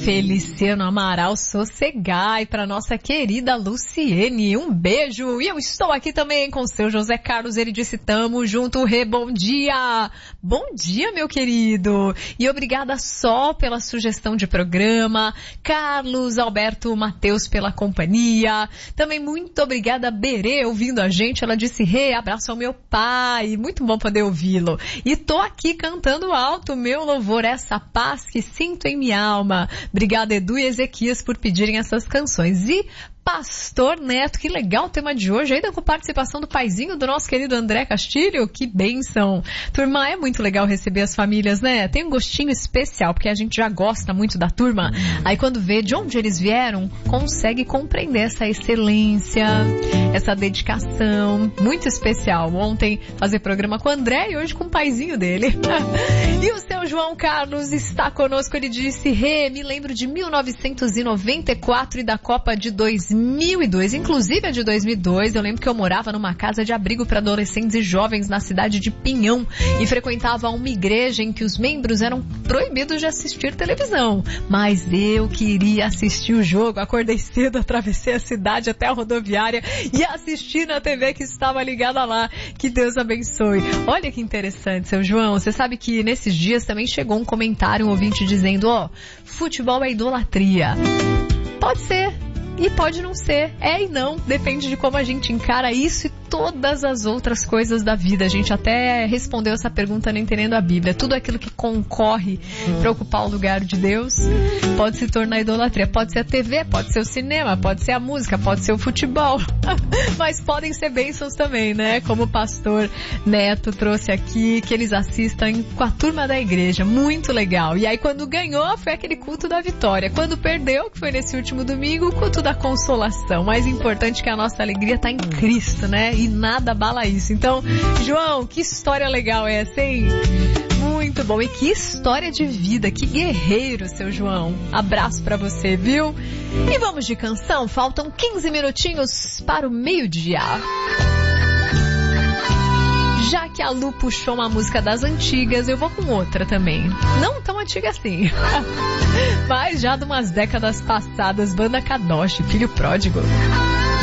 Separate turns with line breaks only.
Feliciano Amaral sossegai para nossa querida Luciene, um beijo. E eu estou aqui também com o seu José Carlos, ele disse tamo junto, bom dia. Bom dia, meu querido. E obrigada só pela sugestão de programa, Carlos Alberto Mateus pela companhia, também muito obrigada Berê ouvindo a gente, ela disse abraço ao meu pai, muito bom poder ouvi-lo. E tô aqui cantando alto meu louvor, essa paz que sinto em minha alma. Obrigada Edu e Ezequias por pedirem essas canções. E Pastor Neto, que legal o tema de hoje, ainda com participação do paizinho do nosso querido André Castilho, que bênção. Turma, é muito legal receber as famílias, né? Tem um gostinho especial, porque a gente já gosta muito da turma. Aí quando vê de onde eles vieram, consegue compreender essa excelência, essa dedicação, muito especial. Ontem fazer programa com o André e hoje com o paizinho dele. E o seu João Carlos está conosco, ele disse, me lembro de 1994 e da Copa de 2002, inclusive a de 2002, eu lembro que eu morava numa casa de abrigo para adolescentes e jovens na cidade de Pinhão e frequentava uma igreja em que os membros eram proibidos de assistir televisão, mas eu queria assistir o jogo, acordei cedo, atravessei a cidade até a rodoviária e assisti na TV que estava ligada lá, que Deus abençoe. Olha que interessante, seu João, você sabe que nesses dias também chegou um comentário, um ouvinte dizendo, futebol é idolatria. Pode ser. E pode não ser, e não, depende de como a gente encara isso e todas as outras coisas da vida. A gente até respondeu essa pergunta no Entendendo a Bíblia. Tudo aquilo que concorre para ocupar o lugar de Deus pode se tornar idolatria. Pode ser a TV, pode ser o cinema, pode ser a música, pode ser o futebol. Mas podem ser bênçãos também, né? Como o pastor Neto trouxe aqui, que eles assistam com a turma da igreja. Muito legal. E aí quando ganhou, foi aquele culto da vitória. Quando perdeu, que foi nesse último domingo, o culto da consolação. Mais importante que a nossa alegria está em Cristo, né? E nada abala isso. Então, João, que história legal essa, hein? Muito bom. E que história de vida, que guerreiro, seu João. Abraço pra você, viu? E vamos de canção. Faltam 15 minutinhos para o meio-dia. Já que a Lu puxou uma música das antigas, eu vou com outra também. Não tão antiga assim. Mas já de umas décadas passadas, Banda Kadosh, Filho Pródigo.